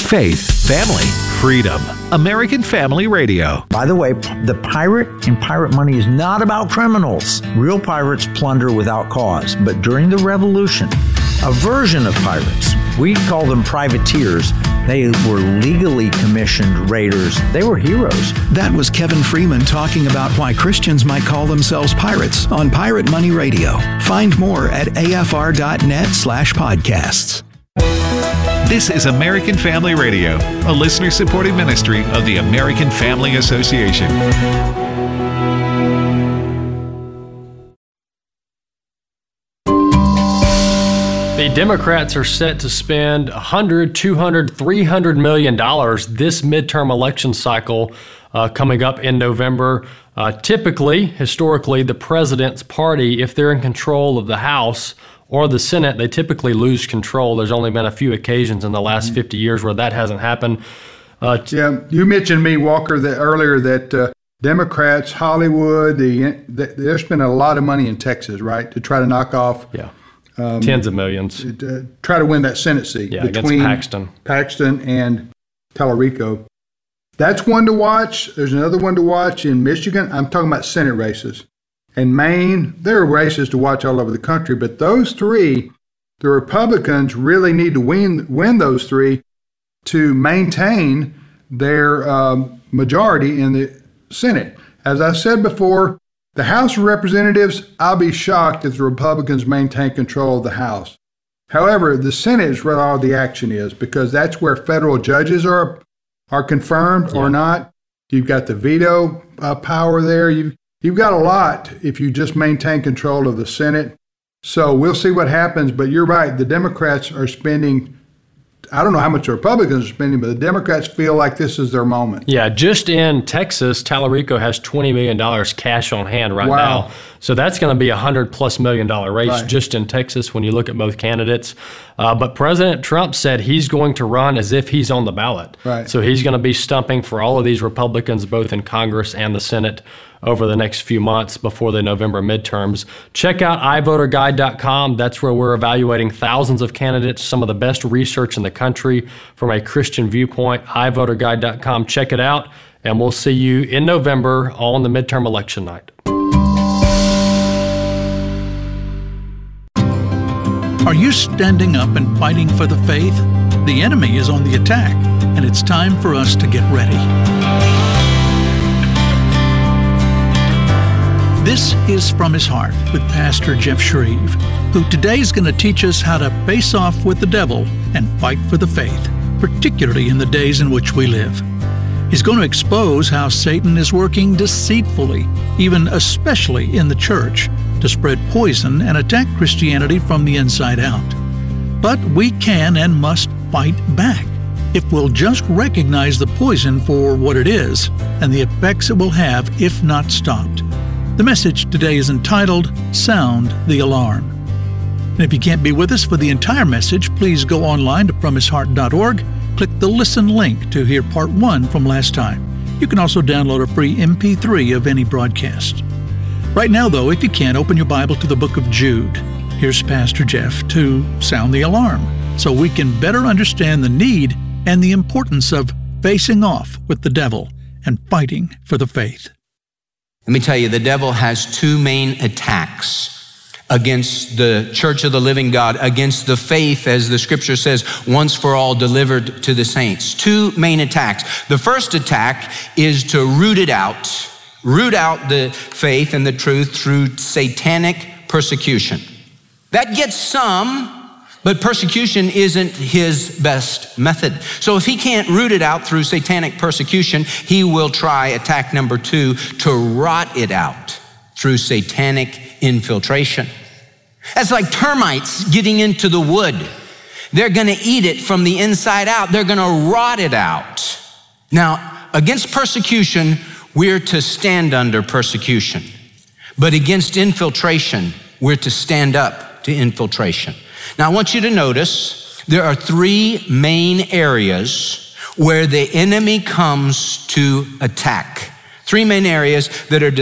Faith, family, freedom. American Family Radio. By the way, the pirate in Pirate Money is not about criminals. Real pirates plunder without cause. But during the Revolution, a version of pirates, we call them privateers, they were legally commissioned raiders. They were heroes. That was Kevin Freeman talking about why Christians might call themselves pirates on Pirate Money Radio. Find more at afr.net/podcasts. This is American Family Radio, a listener-supported ministry of the American Family Association. The Democrats are set to spend $100, $200, $300 million this midterm election cycle coming up in November. Historically, the president's party, if they're in control of the House or the Senate, they typically lose control. There's only been a few occasions in the last 50 years where that hasn't happened. You mentioned me, Walker, earlier that Democrats, Hollywood, they're spending a lot of money in Texas, right, to try to knock off tens of millions. Try to win that Senate seat between Paxton and Tallarico. That's one to watch. There's another one to watch in Michigan. I'm talking about Senate races. In Maine, there are races to watch all over the country, but those three, the Republicans really need to win those three to maintain their majority in the Senate. As I said before, the House of Representatives, I'll be shocked if the Republicans maintain control of the House. However, the Senate is where all the action is, because that's where federal judges are confirmed or not. You've got the veto power there. You've got a lot if you just maintain control of the Senate. So we'll see what happens. But you're right. The Democrats are spending, I don't know how much the Republicans are spending, but the Democrats feel like this is their moment. Yeah, just in Texas, Tallarico has $20 million cash on hand right now. So that's going to be a $100+ million race just in Texas when you look at both candidates. But President Trump said he's going to run as if he's on the ballot. So he's going to be stumping for all of these Republicans, both in Congress and the Senate, over the next few months before the November midterms. Check out iVoterGuide.com. That's where we're evaluating thousands of candidates, some of the best research in the country from a Christian viewpoint. iVoterGuide.com. Check it out, and we'll see you in November on the midterm election night. Are you standing up and fighting for the faith? The enemy is on the attack, and it's time for us to get ready. This is From His Heart with Pastor Jeff Shreve, who today is going to teach us how to face off with the devil and fight for the faith, particularly in the days in which we live. He's going to expose how Satan is working deceitfully, even especially in the church, to spread poison and attack Christianity from the inside out. But we can and must fight back if we'll just recognize the poison for what it is and the effects it will have if not stopped. The message today is entitled, Sound the Alarm. And if you can't be with us for the entire message, please go online to FromHisHeart.org, click the Listen link to hear Part 1 from last time. You can also download a free MP3 of any broadcast. Right now, though, if you can, open your Bible to the book of Jude. Here's Pastor Jeff to sound the alarm so we can better understand the need and the importance of facing off with the devil and fighting for the faith. Let me tell you, the devil has two main attacks against the church of the living God, against the faith, as the scripture says, once for all delivered to the saints. Two main attacks. The first attack is to root out the faith and the truth through satanic persecution. That gets some, but persecution isn't his best method. So if he can't root it out through satanic persecution, he will try attack number 2 to rot it out through satanic infiltration. That's like termites getting into the wood. They're gonna eat it from the inside out. They're gonna rot it out. Now, against persecution, we're to stand under persecution. But against infiltration, we're to stand up to infiltration. Now, I want you to notice there are 3 main areas where the enemy comes to attack. 3 main areas that are